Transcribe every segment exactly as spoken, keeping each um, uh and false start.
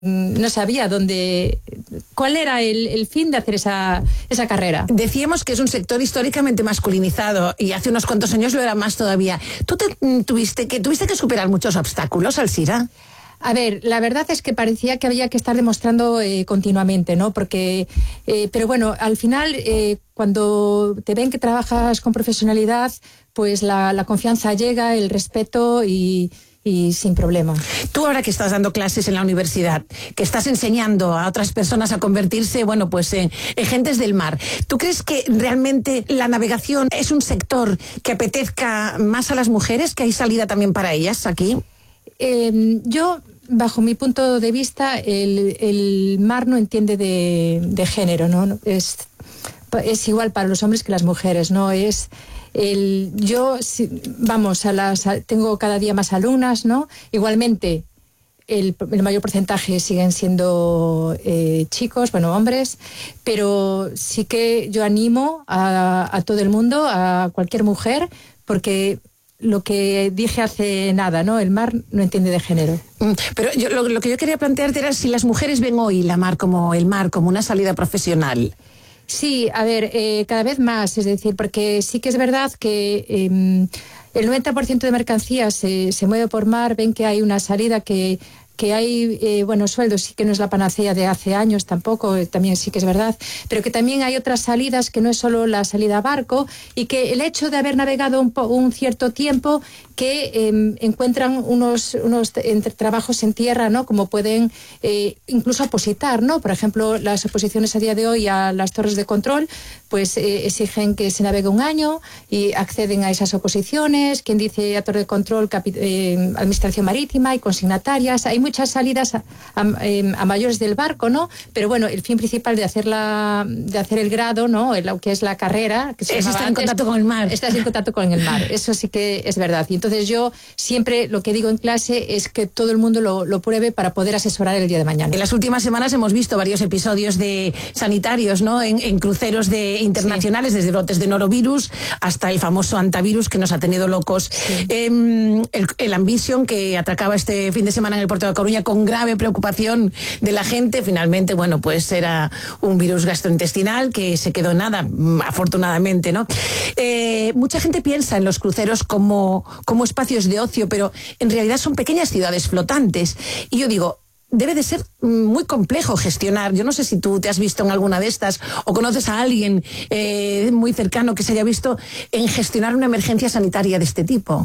no sabía dónde, cuál era el, el fin de hacer esa, esa carrera. Decíamos que es un sector históricamente masculinizado y hace unos cuantos años lo era más todavía. ¿Tú te, tuviste, que, tuviste que superar muchos obstáculos, Alzira? A ver, la verdad es que parecía que había que estar demostrando eh, continuamente, ¿no? Porque, eh, pero bueno, al final, eh, cuando te ven que trabajas con profesionalidad, pues la, la confianza llega, el respeto y... y sin problema. Tú ahora que estás dando clases en la universidad, que estás enseñando a otras personas a convertirse, bueno, pues en, en gentes del mar, ¿tú crees que realmente la navegación es un sector que apetezca más a las mujeres, que hay salida también para ellas aquí? Eh, yo, bajo mi punto de vista, el, el mar no entiende de, de género, ¿no? Es, es igual para los hombres que las mujeres, ¿no? Es... El, yo, vamos, a las, tengo cada día más alumnas, ¿no? Igualmente, el, el mayor porcentaje siguen siendo eh, chicos, bueno, hombres, pero sí que yo animo a, a todo el mundo, a cualquier mujer, porque lo que dije hace nada, ¿no? El mar no entiende de género. Pero yo, lo, lo que yo quería plantearte era si las mujeres ven hoy la mar como el mar, como una salida profesional. Sí, a ver, eh, cada vez más, es decir, porque sí que es verdad que eh, el noventa por ciento de mercancías se, se mueve por mar, ven que hay una salida que... que hay eh, buenos sueldos, sí que no es la panacea de hace años tampoco, eh, también sí que es verdad, pero que también hay otras salidas que no es solo la salida a barco y que el hecho de haber navegado un, po, un cierto tiempo que eh, encuentran unos, unos entre, trabajos en tierra, ¿no? Como pueden eh, incluso opositar, ¿no? Por ejemplo, las oposiciones a día de hoy a las torres de control, pues eh, exigen que se navegue un año y acceden a esas oposiciones. Quien dice a torre de control, capi, eh, administración marítima y consignatarias. Hay muchas salidas a, a, a mayores del barco, ¿no? Pero bueno, el fin principal de hacer la, de hacer el grado, ¿no? El, que es la carrera, que se es estar en contacto con el mar. Estás en contacto con el mar. Eso sí que es verdad. Y entonces yo siempre lo que digo en clase es que todo el mundo lo, lo pruebe para poder asesorar el día de mañana. En las últimas semanas hemos visto varios episodios de sanitarios, ¿no? En, en cruceros de internacionales, sí. Desde brotes de norovirus hasta el famoso antivirus que nos ha tenido locos. Sí. Eh, el, el Ambition, que atracaba este fin de semana en el puerto de Coruña con grave preocupación de la gente, finalmente, bueno, pues era un virus gastrointestinal que se quedó en nada, afortunadamente, ¿no? Eh, mucha gente piensa en los cruceros como, como espacios de ocio, pero en realidad son pequeñas ciudades flotantes. Y yo digo, debe de ser muy complejo gestionar. Yo no sé si tú te has visto en alguna de estas o conoces a alguien eh, muy cercano que se haya visto en gestionar una emergencia sanitaria de este tipo.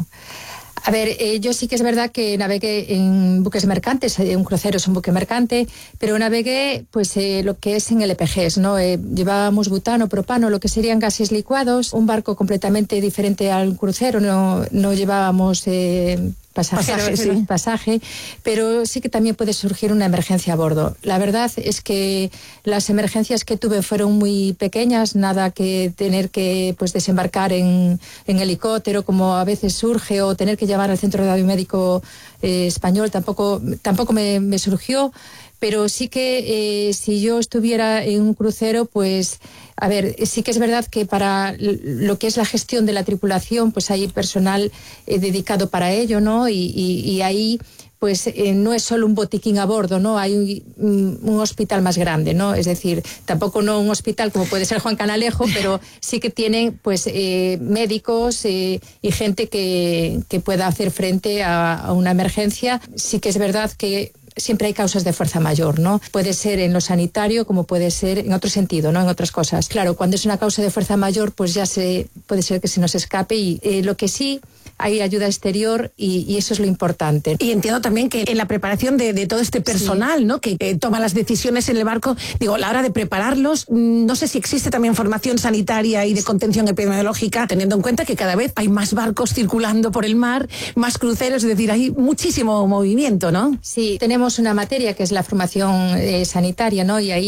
A ver, eh, yo sí que es verdad que navegué en buques mercantes, un crucero es un buque mercante, pero navegué pues eh, lo que es en L P Gs, ¿no? Eh, llevábamos butano, propano, lo que serían gases licuados, un barco completamente diferente al crucero, no, no llevábamos... Eh, Pasajeros, pasaje, sí. pasaje, pero sí que también puede surgir una emergencia a bordo. La verdad es que las emergencias que tuve fueron muy pequeñas, nada que tener que pues desembarcar en, en helicóptero, como a veces surge, o tener que llevar al centro de radiomédico eh, español, tampoco, tampoco me, me surgió. Pero sí que eh, si yo estuviera en un crucero, pues, a ver, sí que es verdad que para lo que es la gestión de la tripulación, pues hay personal eh, dedicado para ello, ¿no? Y, y, y ahí, pues, eh, no es solo un botiquín a bordo, ¿no? Hay un, un hospital más grande, ¿no? Es decir, tampoco no un hospital como puede ser Juan Canalejo, pero sí que tienen, pues, eh, médicos eh, y gente que, que pueda hacer frente a, a una emergencia. Sí que es verdad que siempre hay causas de fuerza mayor, ¿no? Puede ser en lo sanitario como puede ser en otro sentido, ¿no? En otras cosas. Claro, cuando es una causa de fuerza mayor, pues ya se puede ser que se nos escape y eh, lo que sí hay ayuda exterior y, y eso es lo importante. Y entiendo también que en la preparación de, de todo este personal, sí. ¿no? Que eh, toma las decisiones en el barco, digo, a la hora de prepararlos, no sé si existe también formación sanitaria y de contención epidemiológica, teniendo en cuenta que cada vez hay más barcos circulando por el mar, más cruceros, es decir, hay muchísimo movimiento, ¿no? Sí, tenemos una materia que es la formación eh, sanitaria, ¿no? Y ahí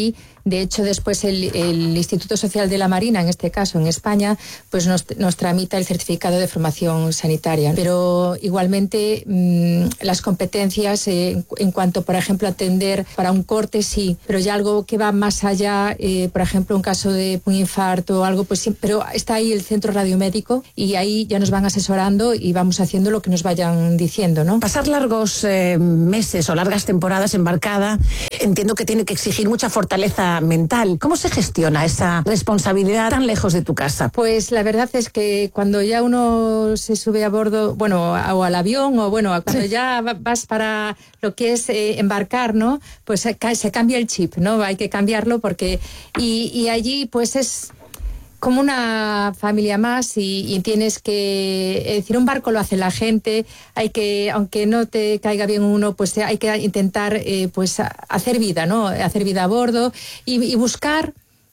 De hecho, después el, el Instituto Social de la Marina, en este caso en España, pues nos, nos tramita el certificado de formación sanitaria. Pero igualmente mmm, las competencias eh, en cuanto, por ejemplo, a atender para un corte, sí, pero ya algo que va más allá, eh, por ejemplo, un caso de un infarto o algo, pues sí, pero está ahí el centro radiomédico y ahí ya nos van asesorando y vamos haciendo lo que nos vayan diciendo, ¿no? Pasar largos eh, meses o largas temporadas embarcada, entiendo que tiene que exigir mucha fortaleza mental. ¿Cómo se gestiona esa responsabilidad tan lejos de tu casa? Pues la verdad es que cuando ya uno se sube a bordo, bueno, o al avión, o bueno, cuando ya vas para lo que es eh, embarcar, ¿no? Pues se, se cambia el chip, ¿no? Hay que cambiarlo porque... Y, y allí pues es... como una familia más y, y tienes que, es decir, un barco lo hace la gente, hay que, aunque no te caiga bien uno, pues hay que intentar eh, pues hacer vida, ¿no? Hacer vida a bordo y, y buscar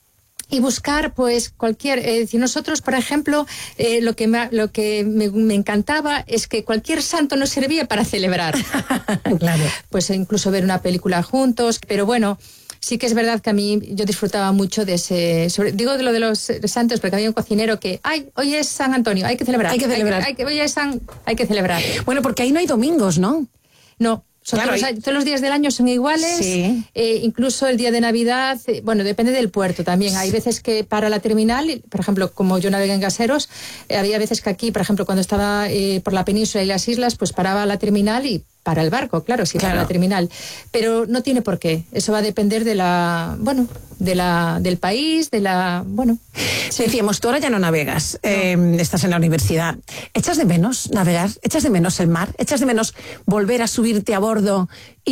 y buscar pues cualquier, es decir, nosotros por ejemplo eh, lo que me, lo que me, me encantaba es que cualquier santo nos servía para celebrar. Claro. Pues incluso ver una película juntos, pero bueno, sí que es verdad que a mí yo disfrutaba mucho de ese... Sobre, digo de lo de los santos, porque había un cocinero que... ¡Ay, hoy es San Antonio! Hay que celebrar. Hay que celebrar. Hay que, hay que, hoy es San, hay que celebrar. Bueno, porque ahí no hay domingos, ¿no? No. Son claro, todos, todos los días del año son iguales, sí. eh, incluso el día de Navidad, eh, bueno, depende del puerto también. Sí. Hay veces que para la terminal, por ejemplo, como yo navegué en Gaseros, eh, había veces que aquí, por ejemplo, cuando estaba eh, por la península y las islas, pues paraba la terminal y para el barco, claro, sí, claro. Para la terminal. Pero no tiene por qué. Eso va a depender de la, bueno, de la, del país, de la, bueno. Sí. Decíamos, tú ahora ya no navegas, no. Eh, estás en la universidad. ¿Echas de menos navegar? ¿Echas de menos el mar? ¿Echas de menos volver a subirte a bordo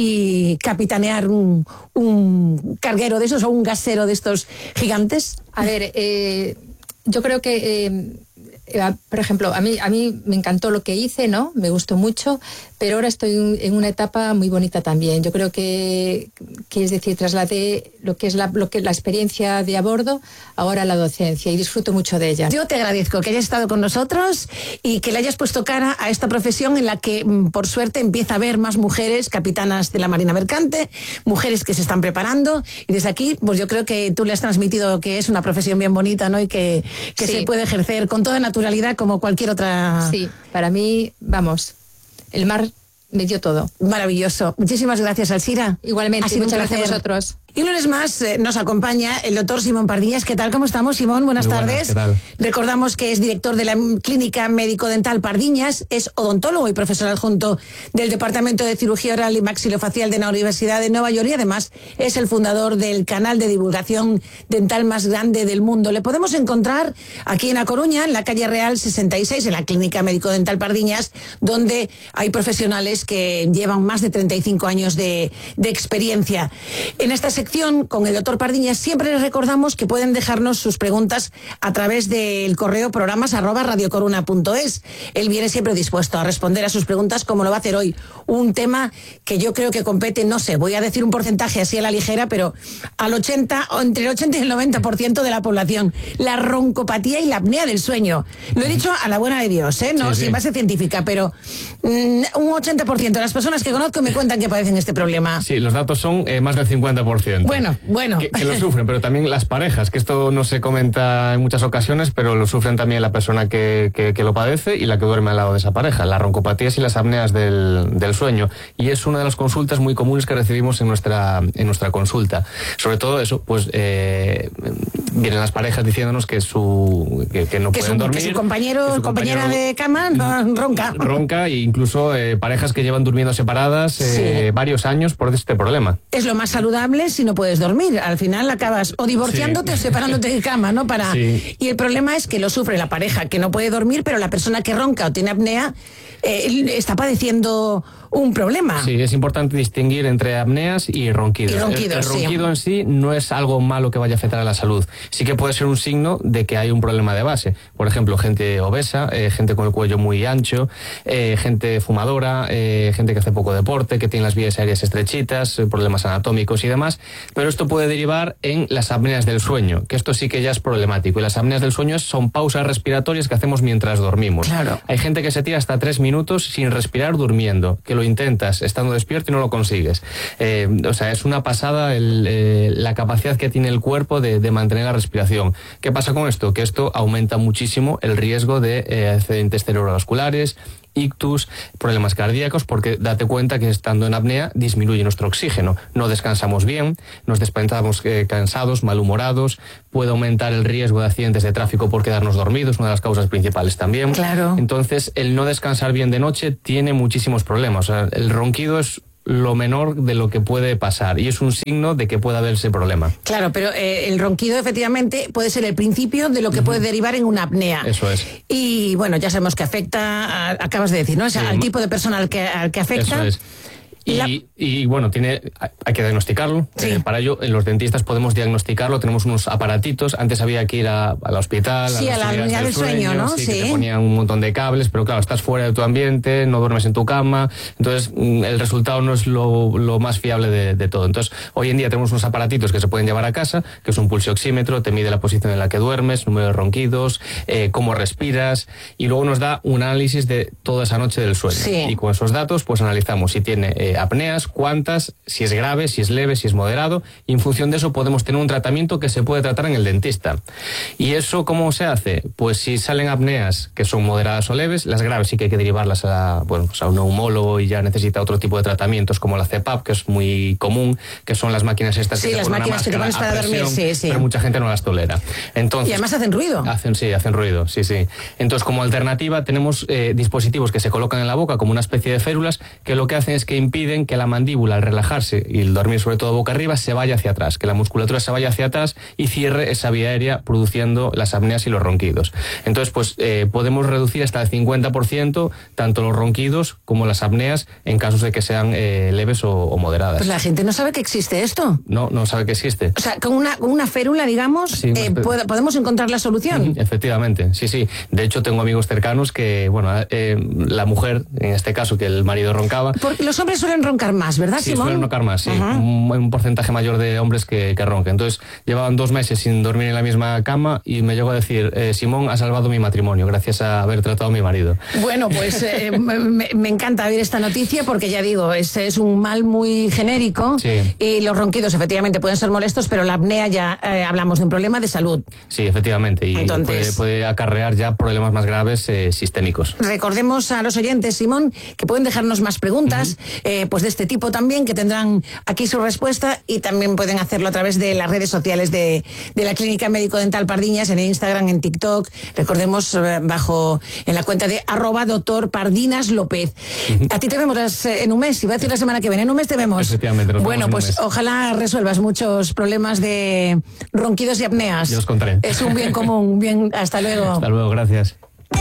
y capitanear un, un carguero de esos o un gasero de estos gigantes? A ver, eh, yo creo que... Eh, por ejemplo, a mí a mí me encantó lo que hice, ¿no? Me gustó mucho, pero ahora estoy en una etapa muy bonita también. Yo creo que, que es decir, trasladé lo que es la, lo que la experiencia de a bordo ahora a la docencia y disfruto mucho de ella. Yo te agradezco que hayas estado con nosotros y que le hayas puesto cara a esta profesión en la que, por suerte, empieza a haber más mujeres capitanas de la Marina Mercante, mujeres que se están preparando, y desde aquí, pues yo creo que tú le has transmitido que es una profesión bien bonita, ¿no? Y que, que sí. Se puede ejercer con toda naturalidad como cualquier otra. Sí, para mí, vamos, el mar me dio todo. Maravilloso. Muchísimas gracias, Alsira. Igualmente, muchas gracias a vosotros. Y un lunes más eh, nos acompaña el doctor Simón Pardillas. ¿Qué tal? ¿Cómo estamos, Simón? Buenas, Muy buenas tardes. ¿Qué tal? Recordamos que es director de la Clínica Médico-Dental Pardiñas, es odontólogo y profesor adjunto del Departamento de Cirugía Oral y Maxilofacial de la Universidad de Nueva York y además es el fundador del canal de divulgación dental más grande del mundo. Le podemos encontrar aquí en A Coruña, en la calle Real sesenta y seis, en la Clínica Médico-Dental Pardiñas, donde hay profesionales que llevan más de treinta y cinco años de, de experiencia. En esta sección con el doctor Pardiñas siempre les recordamos que pueden dejarnos sus preguntas a través del correo programas arroba radiocoruna punto es. Él viene siempre dispuesto a responder a sus preguntas, como lo va a hacer hoy. Un tema que yo creo que compete, no sé, voy a decir un porcentaje así a la ligera, pero al ochenta o entre el ochenta y el noventa por ciento de la población, la roncopatía y la apnea del sueño. Lo he dicho a la buena de Dios, ¿eh? No sí, sin sí. base científica, pero mmm, un ochenta por ciento de las personas que conozco me cuentan que padecen este problema. Sí, los datos son eh, más del cincuenta por ciento. Bueno, bueno. Que, que lo sufren, pero también las parejas, que esto no se comenta en muchas ocasiones, pero lo sufren también la persona que, que, que lo padece y la que duerme al lado de esa pareja, las roncopatías y las apneas del, del sueño. Y es una de las consultas muy comunes que recibimos en nuestra, en nuestra consulta. Sobre todo eso, pues eh, vienen las parejas diciéndonos que su que, que no que pueden su, dormir. Que su compañero, que su compañera compañero de cama no, ronca. Ronca, e incluso eh, parejas que llevan durmiendo separadas eh, sí. varios años por este problema. Es lo más saludable si no puedes dormir. Al final acabas o divorciándote sí. o separándote de cama, ¿no? Para sí. Y el problema es que lo sufre la pareja que no puede dormir, pero la persona que ronca o tiene apnea eh, está padeciendo un problema. Sí, es importante distinguir entre apneas y ronquidos. Y ronquidos, el, el ronquido sí. en sí no es algo malo que vaya a afectar a la salud. sí que puede ser un signo de que hay un problema de base. Por ejemplo, gente obesa, eh, gente con el cuello muy ancho, eh, gente fumadora, eh, gente que hace poco deporte, que tiene las vías aéreas estrechitas, eh, problemas anatómicos y demás, pero esto puede derivar en las apneas del sueño, que esto sí que ya es problemático. Y las apneas del sueño son pausas respiratorias que hacemos mientras dormimos. Claro. Hay gente que se tira hasta tres minutos sin respirar durmiendo, que lo intentas estando despierto y no lo consigues. Eh, o sea, es una pasada el, eh, la capacidad que tiene el cuerpo de, de mantener la respiración. ¿Qué pasa con esto? Que esto aumenta muchísimo el riesgo de eh, accidentes cerebrovasculares, ictus, problemas cardíacos, porque date cuenta que estando en apnea disminuye nuestro oxígeno, no descansamos bien, nos despertamos eh, cansados, malhumorados, puede aumentar el riesgo de accidentes de tráfico por quedarnos dormidos, una de las causas principales también. Claro. Entonces, el no descansar bien de noche tiene muchísimos problemas. O sea, el ronquido es lo menor de lo que puede pasar y es un signo de que puede haber ese problema. Claro, pero eh, el ronquido efectivamente puede ser el principio de lo que uh-huh. puede derivar en una apnea. Eso es. Y bueno, ya sabemos que afecta, a, acabas de decir, ¿no? O sea, sí, al tipo de persona al que, al que afecta. Eso es. Y, la... y bueno, tiene, hay que diagnosticarlo. Sí. Eh, para ello, los dentistas podemos diagnosticarlo. Tenemos unos aparatitos. Antes había que ir a, al hospital. Sí, a, a la unidad del sueño, sueño, ¿no? Sí, sí. Que te ponían un montón de cables, pero claro, estás fuera de tu ambiente, no duermes en tu cama. Entonces, el resultado no es lo, lo más fiable de, de todo. Entonces, hoy en día tenemos unos aparatitos que se pueden llevar a casa, que es un pulsioxímetro, te mide la posición en la que duermes, número de ronquidos, eh, cómo respiras, y luego nos da un análisis de toda esa noche del sueño. Sí. Y con esos datos, pues analizamos si tiene eh, apneas, cuántas, si es grave, si es leve, si es moderado, y en función de eso podemos tener un tratamiento que se puede tratar en el dentista. ¿Y eso cómo se hace? Pues si salen apneas que son moderadas o leves, las graves sí que hay que derivarlas a, bueno, pues a un neumólogo y ya necesita otro tipo de tratamientos como la C PAP, que es muy común, que son las máquinas estas sí, que las se ponen máquinas que te pones para presión, dormir, sí, sí. Pero mucha gente no las tolera. Entonces, y además hacen ruido. Hacen, sí, hacen ruido, sí, sí. Entonces, como alternativa tenemos eh, dispositivos que se colocan en la boca como una especie de férulas que lo que hacen es que impiden que la mandíbula al relajarse y el dormir sobre todo boca arriba se vaya hacia atrás, que la musculatura se vaya hacia atrás y cierre esa vía aérea produciendo las apneas y los ronquidos. Entonces, pues eh, podemos reducir hasta el cincuenta por ciento tanto los ronquidos como las apneas en casos de que sean eh, leves o, o moderadas. Pues la gente no sabe que existe esto. No, no sabe que existe. O sea, con una, con una férula, digamos, sí, eh, pod- podemos encontrar la solución. Efectivamente, sí, sí. De hecho, tengo amigos cercanos que, bueno, eh, la mujer, en este caso, que el marido roncaba. Porque los hombres suelen roncar más, ¿verdad, sí, Simón? Suelen roncar más, sí. Uh-huh. Un, un porcentaje mayor de hombres que, que roncan. Entonces, llevaban dos meses sin dormir en la misma cama y me llegó a decir, eh, Simón ha salvado mi matrimonio gracias a haber tratado a mi marido. Bueno, pues eh, me, me encanta oír esta noticia porque ya digo, es, es un mal muy genérico sí. Y los ronquidos efectivamente pueden ser molestos, pero la apnea ya eh, hablamos de un problema de salud. Sí, efectivamente, y Entonces, puede, puede acarrear ya problemas más graves eh, sistémicos. Recordemos a los oyentes, Simón, que pueden dejarnos más preguntas, uh-huh. eh, pues de este tipo también, que tendrán aquí su respuesta y también pueden hacerlo a través de las redes sociales de, de la Clínica Médico Dental Pardiñas, en Instagram, en TikTok, recordemos eh, bajo en la cuenta de arroba doctor Pardinas López. Uh-huh. A ti te vemos en un mes, iba a decir la semana que viene, en un mes te vemos. Efectivamente, nos bueno, vemos pues ojalá resuelvas muchos problemas de ronquidos y apneas. Yo os contaré. Es un bien común, bien, hasta luego. Hasta luego, gracias.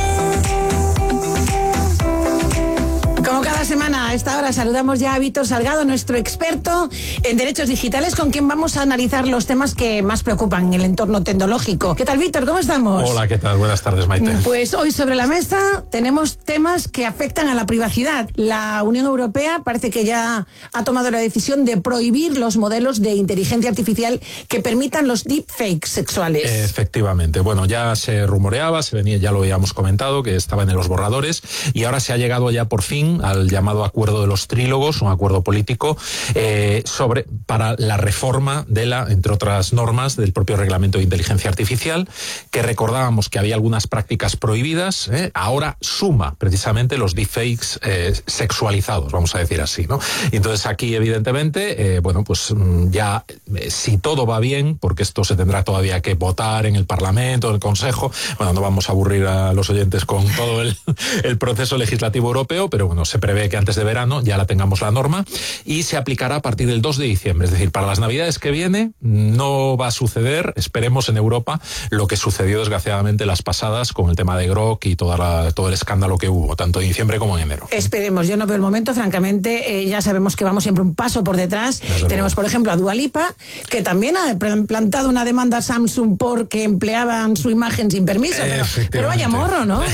Como cada semana, a esta hora saludamos ya a Víctor Salgado, nuestro experto en derechos digitales, con quien vamos a analizar los temas que más preocupan en el entorno tecnológico. ¿Qué tal, Víctor? ¿Cómo estamos? Hola, ¿qué tal? Buenas tardes, Maite. Pues hoy sobre la mesa tenemos temas que afectan a la privacidad. La Unión Europea parece que ya ha tomado la decisión de prohibir los modelos de inteligencia artificial que permitan los deepfakes sexuales. Efectivamente. Bueno, ya se rumoreaba, se venía, ya lo habíamos comentado, que estaban en los borradores, y ahora se ha llegado ya por fin al llamado acuerdo de los trílogos, un acuerdo político eh, sobre para la reforma de la, entre otras normas, del propio reglamento de inteligencia artificial, que recordábamos que había algunas prácticas prohibidas, eh, ahora suma precisamente los deepfakes eh, sexualizados, vamos a decir así, ¿no? Y entonces aquí, evidentemente, eh, bueno, pues ya eh, si todo va bien, porque esto se tendrá todavía que votar en el Parlamento, en el Consejo, bueno, no vamos a aburrir a los oyentes con todo el, el proceso legislativo europeo, pero bueno, se prevé prevé que antes de verano ya la tengamos la norma y se aplicará a partir del dos de diciembre. Es decir, para las navidades que viene no va a suceder, esperemos en Europa, lo que sucedió desgraciadamente las pasadas con el tema de Grok y toda la, todo el escándalo que hubo, tanto en diciembre como en enero. Esperemos, yo no veo el momento, francamente, eh, ya sabemos que vamos siempre un paso por detrás. Desde Tenemos, luego. por ejemplo, a Dua Lipa, que también ha plantado una demanda a Samsung porque empleaban su imagen sin permiso, pero, pero vaya morro, ¿no?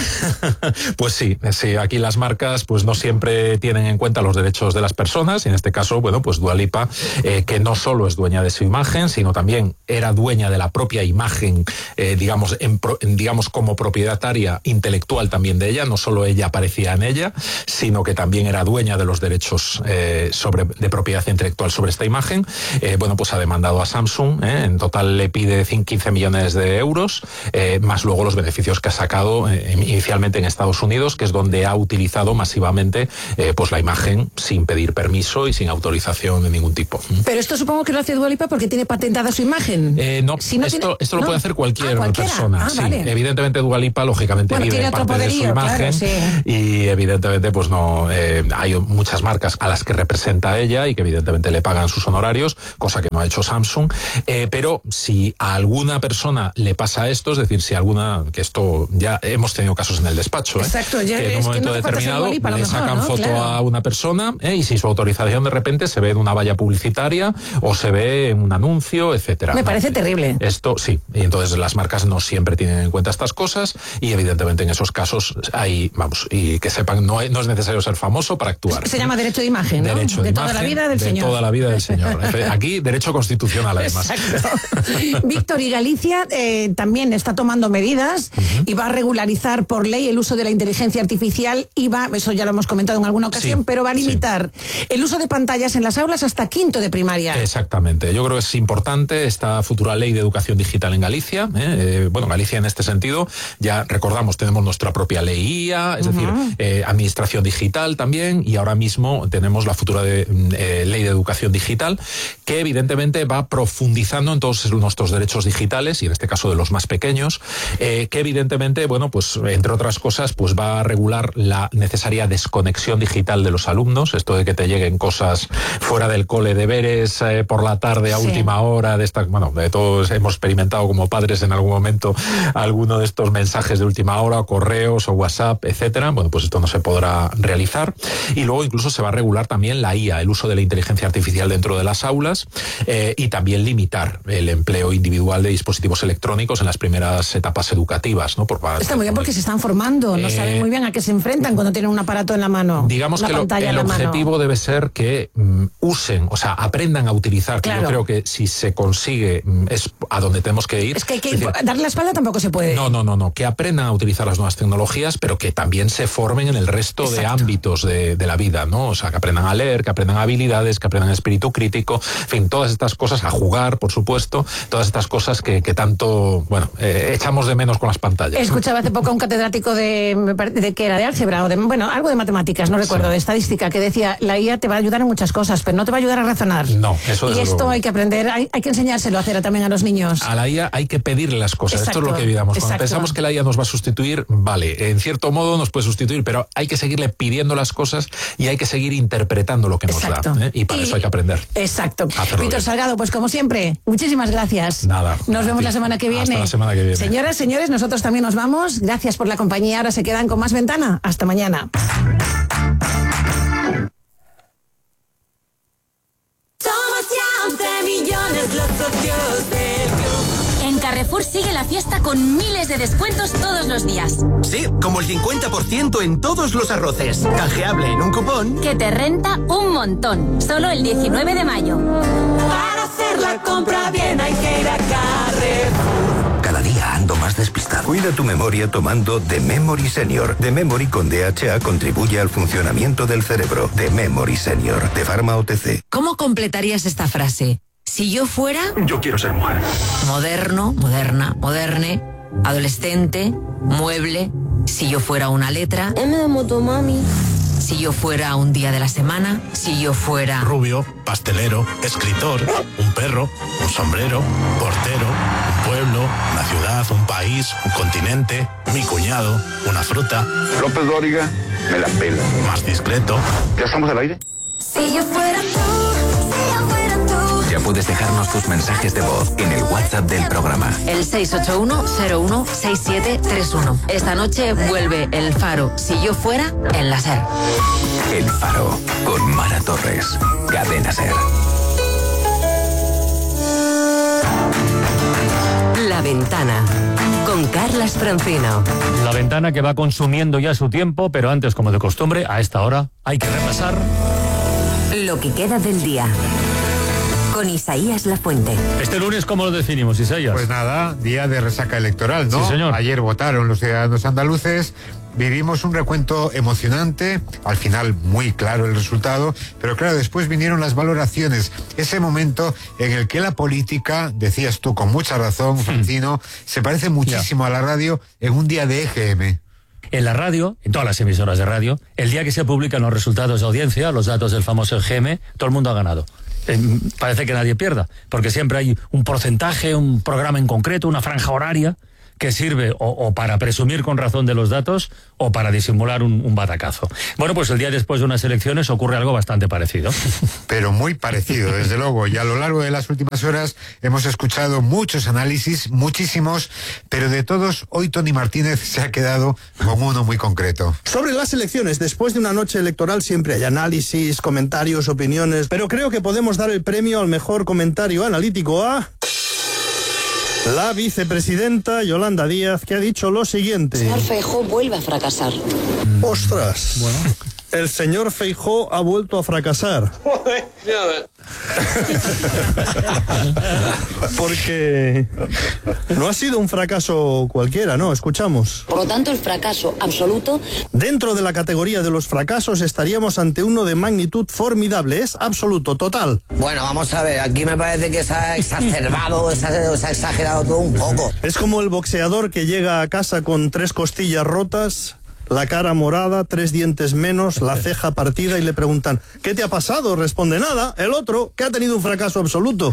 Pues sí, sí, aquí las marcas pues no siempre tienen en cuenta los derechos de las personas, y en este caso, bueno, pues Dua Lipa, eh, que no solo es dueña de su imagen, sino también era dueña de la propia imagen, eh, digamos, en, en, digamos, como propietaria intelectual también de ella, no solo ella aparecía en ella, sino que también era dueña de los derechos eh, sobre, de propiedad intelectual sobre esta imagen. Eh, bueno, pues ha demandado a Samsung, eh, en total le pide quince millones de euros, eh, más luego los beneficios que ha sacado eh, inicialmente en Estados Unidos, que es donde ha utilizado masivamente eh, pues la imagen sin pedir permiso y sin autorización de ningún tipo. Pero esto supongo que lo hace Dua Lipa porque tiene patentada su imagen. Eh, no, si no esto, tiene, esto lo ¿no? puede hacer cualquier ah, persona. Ah, sí. vale. Evidentemente Dua Lipa, lógicamente, bueno, vive parte poderío, de su imagen, claro, sí. Y evidentemente pues no eh, hay muchas marcas a las que representa ella y que evidentemente le pagan sus honorarios, cosa que no ha hecho Samsung, eh, pero si a alguna persona le pasa esto, es decir, si alguna, que esto ya hemos tenido casos en el despacho, exacto, eh, ya, que en un es momento que no determinado Lipa, le mejor, sacan ¿no? foto claro. a una persona eh, y sin su autorización de repente se ve en una valla publicitaria o se ve en un anuncio, etcétera. Me parece no, terrible. Esto sí, y entonces las marcas no siempre tienen en cuenta estas cosas y evidentemente en esos casos hay, vamos, y que sepan, no, hay, no es necesario ser famoso para actuar. Se llama derecho de imagen, ¿no? Derecho de, de imagen, toda la vida del de señor. toda la vida del señor. Aquí, derecho constitucional, además. Exacto. Víctor, y Galicia eh, también está tomando medidas uh-huh. y va a regularizar por ley el uso de la inteligencia artificial y va, eso ya lo hemos comentado en alguna ocasión, sí, pero va a limitar sí. el uso de pantallas en las aulas hasta quinto de primaria. Exactamente. Yo creo que es importante esta futura ley de educación digital en Galicia. ¿eh? Eh, bueno, Galicia en este sentido, ya recordamos, tenemos nuestra propia ley I A, es uh-huh. decir, eh, administración digital también, y ahora mismo tenemos la futura de, eh, ley de educación digital, que evidentemente va profundizando en todos nuestros derechos digitales, y en este caso de los más pequeños, eh, que evidentemente, bueno, pues entre otras cosas, pues va a regular la necesaria desconexión digital de los alumnos, esto de que te lleguen cosas fuera del cole, deberes eh, por la tarde a sí. última hora, de esta, bueno, de todos hemos experimentado como padres en algún momento alguno de estos mensajes de última hora, o correos o WhatsApp, etcétera. Bueno, pues esto no se podrá realizar. Y luego incluso se va a regular también la I A, el uso de la inteligencia artificial dentro de las aulas, eh, y también limitar el empleo individual de dispositivos electrónicos en las primeras etapas educativas, ¿no? Por, Está muy bien porque se están formando, no eh, saben muy bien a qué se enfrentan cuando tienen un aparato en la mano. Digamos que lo, el objetivo mano. debe ser que um, usen, o sea, aprendan a utilizar, claro. que yo creo que si se consigue um, es a donde tenemos que ir. Es que hay que es decir, darle la espalda tampoco se puede. No, no, no, no, que aprendan a utilizar las nuevas tecnologías, pero que también se formen en el resto Exacto. de ámbitos de, de la vida, ¿no? O sea, que aprendan a leer, que aprendan habilidades, que aprendan espíritu crítico, en fin, todas estas cosas, a jugar, por supuesto, todas estas cosas que, que tanto, bueno, eh, echamos de menos con las pantallas. Escuchaba hace poco a un catedrático de, de que era de álgebra o de, bueno, algo de matemáticas, no recuerdo, sí. de estadística, que decía, la I A te va a ayudar en muchas cosas, pero no te va a ayudar a razonar. No, eso Y esto luego. hay que aprender, hay, hay que enseñárselo a hacer también a los niños. A la I A hay que pedirle las cosas, Exacto. esto es lo que vivamos. Cuando Exacto. pensamos que la I A nos va a sustituir, vale, en cierto modo nos puede sustituir, pero hay que seguirle pidiendo las cosas y hay que seguir interpretando lo que nos Exacto. da. ¿eh? Y para y, eso hay que aprender. Exacto. Víctor Salgado, pues como siempre, muchísimas gracias. Nada. Nos vemos la semana que viene. Hasta la semana que viene. Señoras, señores, nosotros también nos vamos. Gracias por la compañía. Ahora se quedan con más Ventana. Hasta mañana. Somos ya once millones los socios del club. En Carrefour sigue la fiesta con miles de descuentos todos los días. Sí, como el cincuenta por ciento en todos los arroces. Canjeable en un cupón que te renta un montón. Solo el diecinueve de mayo. Para hacer la compra bien hay que ir a Carrefour. Cada día ando más despistado. Cuida tu memoria tomando The Memory Senior. The Memory con D H A contribuye al funcionamiento del cerebro. The Memory Senior, de Pharma O T C. ¿Cómo completarías esta frase? Si yo fuera... Yo quiero ser mujer. Moderno, moderna, moderne, adolescente, mueble. Si yo fuera una letra... M de motomami. Si yo fuera un día de la semana, si yo fuera... Rubio, pastelero, escritor, un perro, un sombrero, portero, un pueblo, una ciudad, un país, un continente, mi cuñado, una fruta. López Dóriga, me la pela. Más discreto. ¿Ya estamos al aire? Si yo fuera tú, si yo fuera tú. Ya puedes dejarnos tus mensajes de voz en el WhatsApp del programa. El seis ocho uno cero uno seis siete tres uno. Esta noche vuelve El Faro, si yo fuera, en la SER. El Faro, con Mara Torres. Cadena SER. La Ventana, con Carlas Francino. La Ventana que va consumiendo ya su tiempo, pero antes, como de costumbre, a esta hora hay que repasar lo que queda del día. Con Isaías Lafuente. Este lunes, ¿cómo lo definimos, Isaías? Pues nada, día de resaca electoral, ¿no? Sí, señor. Ayer votaron los ciudadanos andaluces, vivimos un recuento emocionante, al final muy claro el resultado, pero claro, después vinieron las valoraciones, ese momento en el que la política, decías tú con mucha razón, Francino, hmm. se parece muchísimo yeah. a la radio en un día de E G M. En la radio, en todas las emisoras de radio, el día que se publican los resultados de audiencia, los datos del famoso E G M, todo el mundo ha ganado. Eh, parece que nadie pierda, porque siempre hay un porcentaje, un programa en concreto, una franja horaria que sirve o, o para presumir con razón de los datos o para disimular un, un batacazo. Bueno, pues el día después de unas elecciones ocurre algo bastante parecido. Pero muy parecido, desde luego. Y a lo largo de las últimas horas hemos escuchado muchos análisis, muchísimos, pero de todos, hoy Tony Martínez se ha quedado con uno muy concreto. Sobre las elecciones, después de una noche electoral siempre hay análisis, comentarios, opiniones, pero creo que podemos dar el premio al mejor comentario analítico a... la vicepresidenta Yolanda Díaz, que ha dicho lo siguiente. El señor Feijóo vuelve a fracasar. Mm. ¡Ostras! Bueno. El señor Feijóo ha vuelto a fracasar. Porque no ha sido un fracaso cualquiera, ¿no? Escuchamos. Por lo tanto, el fracaso absoluto. Dentro de la categoría de los fracasos estaríamos ante uno de magnitud formidable. Es absoluto, total. Bueno, vamos a ver, aquí me parece que se ha exacerbado, se ha, se ha exagerado todo un poco. Es como el boxeador que llega a casa con tres costillas rotas, la cara morada, tres dientes menos, la ceja partida y le preguntan, ¿qué te ha pasado? Responde, nada. El otro, que ha tenido un fracaso absoluto.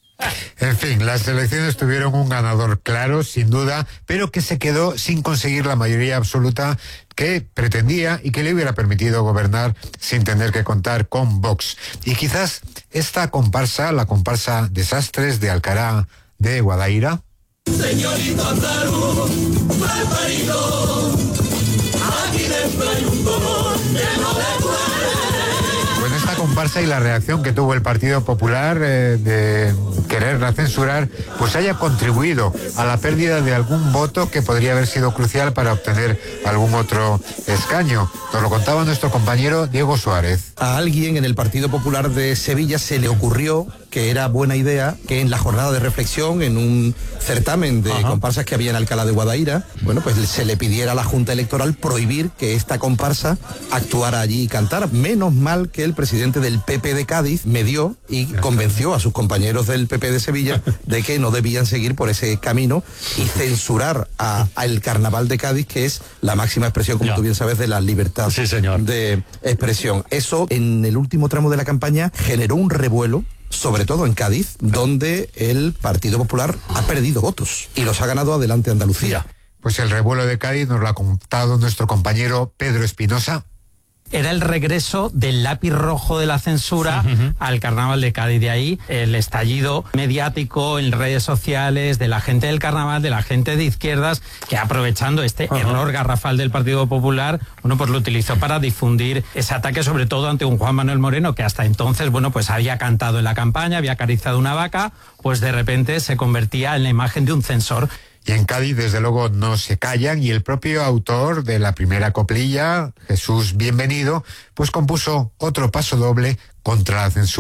En fin, las elecciones tuvieron un ganador claro, sin duda, pero que se quedó sin conseguir la mayoría absoluta que pretendía y que le hubiera permitido gobernar sin tener que contar con Vox. Y quizás esta comparsa, la comparsa Desastres de Alcalá de Guadaira. Señorito andaluz, mal parido, aquí dentro hay un dolor que no le puede. Bueno, esta comparsa y la reacción que tuvo el Partido Popular eh, de quererla censurar, pues haya contribuido a la pérdida de algún voto que podría haber sido crucial para obtener algún otro escaño. Nos lo contaba nuestro compañero Diego Suárez. A alguien en el Partido Popular de Sevilla se le ocurrió que era buena idea que en la jornada de reflexión, en un certamen de Ajá. comparsas que había en Alcalá de Guadaira, bueno, pues se le pidiera a la Junta Electoral prohibir que esta comparsa actuara allí y cantara. Menos mal que el presidente del P P de Cádiz medió y convenció a sus compañeros del P P de Sevilla de que no debían seguir por ese camino y censurar al Carnaval de Cádiz, que es la máxima expresión, como ya. tú bien sabes, de la libertad sí, señor. de expresión. Eso, en el último tramo de la campaña, generó un revuelo, sobre todo en Cádiz, donde el Partido Popular ha perdido votos y los ha ganado adelante Andalucía. Pues el revuelo de Cádiz nos lo ha contado nuestro compañero Pedro Espinosa. Era el regreso del lápiz rojo de la censura uh-huh. al Carnaval de Cádiz. De ahí el estallido mediático en redes sociales de la gente del Carnaval, de la gente de izquierdas, que aprovechando este uh-huh. error garrafal del Partido Popular, bueno, pues lo utilizó para difundir ese ataque, sobre todo ante un Juan Manuel Moreno, que hasta entonces, bueno, pues había cantado en la campaña, había acariciado una vaca, pues de repente se convertía en la imagen de un censor. Y en Cádiz, desde luego, no se callan, y el propio autor de la primera coplilla, Jesús Bienvenido, pues compuso otro paso doble contra la censura.